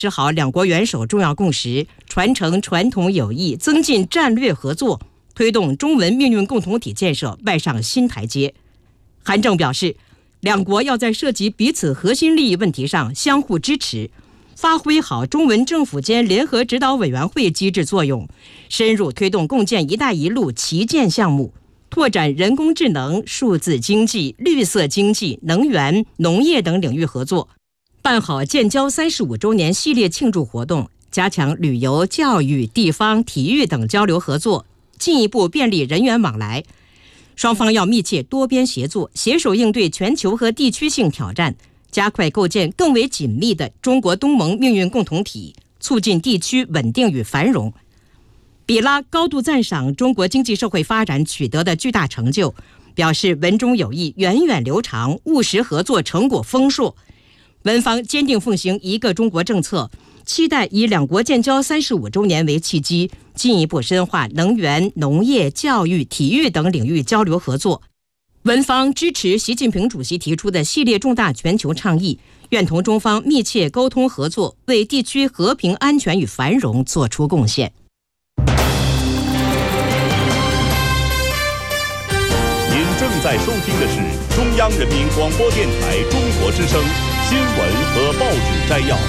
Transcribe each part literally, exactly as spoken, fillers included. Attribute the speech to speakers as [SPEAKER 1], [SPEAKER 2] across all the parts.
[SPEAKER 1] 织好两国元首重要共识，传承传统友谊，增进战略合作，推动中文命运共同体建设迈上新台阶。韩正表示，两国要在涉及彼此核心利益问题上相互支持，发挥好中文政府间联合指导委员会机制作用，深入推动共建“一带一路”旗舰项目，拓展人工智能、数字经济、绿色经济、能源、农业等领域合作，办好建交三十五周年系列庆祝活动，加强旅游、教育、地方、体育等交流合作，进一步便利人员往来。双方要密切多边协作，携手应对全球和地区性挑战，加快构建更为紧密的中国东盟命运共同体，促进地区稳定与繁荣。比拉高度赞赏中国经济社会发展取得的巨大成就，表示文中有意源远流长，务实合作成果丰硕。文方坚定奉行一个中国政策，期待以两国建交三十五周年为契机，进一步深化能源、农业、教育、体育等领域交流合作。文方支持习近平主席提出的系列重大全球倡议，愿同中方密切沟通合作，为地区和平安全与繁荣作出贡献。
[SPEAKER 2] 您正在收听的是中央人民广播电台中国之声新闻和报纸摘要。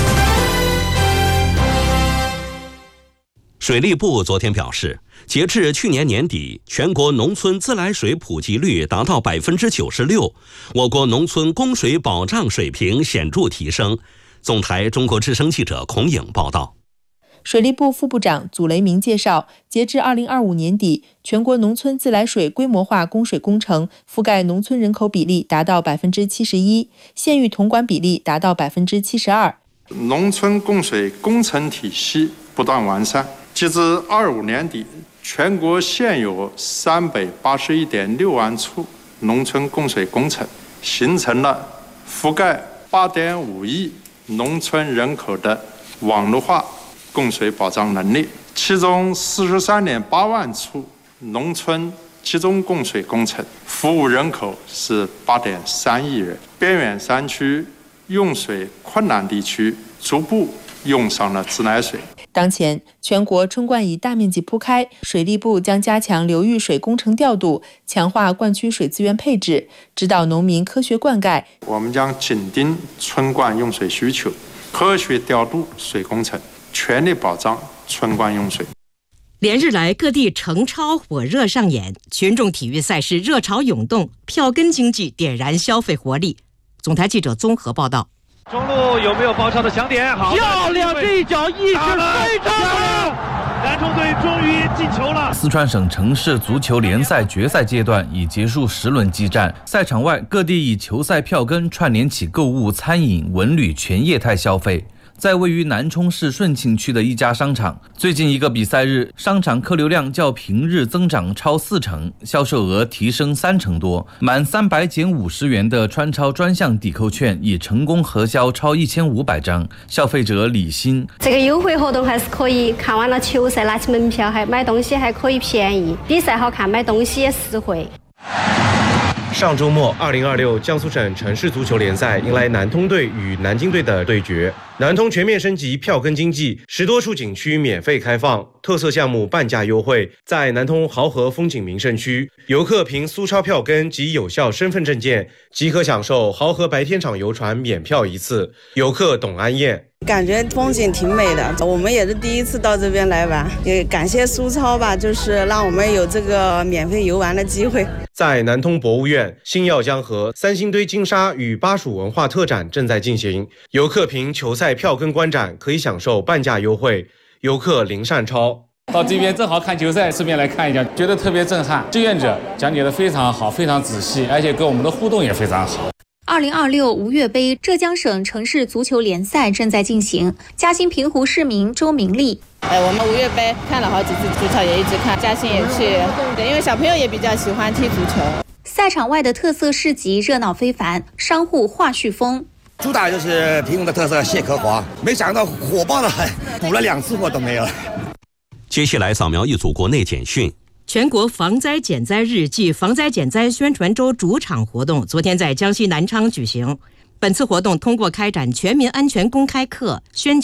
[SPEAKER 3] 水利部昨天表示，截至去年年底，全国农村自来水普及率达到百分之九十六，我国农村供水保障水平显著提升。总台中国之声记者孔颖报道。
[SPEAKER 4] 水利部副部长祖雷明介绍，截至二零二五年底，全国农村自来水规模化供水工程覆盖农村人口比例达到百分之七十一，县域统管比例达到百分之七十二。
[SPEAKER 5] 农村供水工程体系不断完善，截至二五年底，全国现有三百八十一点六万处农村供水工程，形成了覆盖八点五亿农村人口的网络化供水保障能力，其中四十三点八万处农村集中供水工程，服务人口是八点三亿人。边远山区、用水困难地区逐步用上了自来水。
[SPEAKER 4] 当前，全国春灌已大面积铺开，水利部将加强流域水工程调度，强化灌区水资源配置，指导农民科学灌溉。
[SPEAKER 5] 我们将紧盯春灌用水需求，科学调度水工程，全力保障春灌用水。
[SPEAKER 1] 连日来，各地诚超火热上演，群众体育赛事热潮涌动，票根经济点燃消费活力。总台记者综合报道。
[SPEAKER 6] 中路有没有爆超的响点？好，
[SPEAKER 7] 漂亮！这一脚意识非常好，
[SPEAKER 6] 南充队终于进球了。
[SPEAKER 8] 四川省城市足球联赛决赛阶段已结束十轮激战，赛场外各地以球赛票根串联起购物、餐饮、文旅全业态消费。在位于南充市顺庆区的一家商场，最近一个比赛日，商场客流量较平日增长超四成，销售额提升三成多。满三百减五十元的川超专项抵扣券已成功核销超一千五百张。消费者李欣：
[SPEAKER 9] 这个优惠活动还是可以，看完了球赛拿起门票，还买东西还可以便宜，比赛好看，买东西也实惠。
[SPEAKER 10] 上周末，二零二六江苏省城市足球联赛迎来南通队与南京队的对决。南通全面升级票根经济，十多处景区免费开放，特色项目半价优惠。在南通豪河风景名胜区，游客凭苏超票根及有效身份证件，即可享受豪河白天场游船免票一次。游客董安燕：
[SPEAKER 11] 感觉风景挺美的，我们也是第一次到这边来玩，也感谢苏超吧，就是让我们有这个免费游玩的机会。
[SPEAKER 10] 在南通博物院，星耀江河、三星堆金沙与巴蜀文化特展正在进行，游客凭球赛票根观展可以享受半价优惠。游客林善超：
[SPEAKER 12] 到这边正好看球赛，顺便来看一下，觉得特别震撼。志愿者讲解的非常好，非常仔细，而且跟我们的互动也非常好。
[SPEAKER 13] 二零二六吴越杯浙江省城市足球联赛正在进行，嘉兴平湖市民周明丽：
[SPEAKER 14] 哎，我们吴越杯看了好几次足球，也一直看，嘉兴也去，对，因为小朋友也比较喜欢踢足球。
[SPEAKER 13] 赛场外的特色市集热闹非凡，商户话絮风。
[SPEAKER 15] 主打就是平湖的特色蟹壳黄，没想到火爆的很，补了两次货都没有了。
[SPEAKER 3] 接下来扫描一组国内简讯。
[SPEAKER 1] 全国防灾减灾日暨防灾减灾宣传周主场活动昨天在江西南昌举行。本次活动通过开展全民安全公开课、宣讲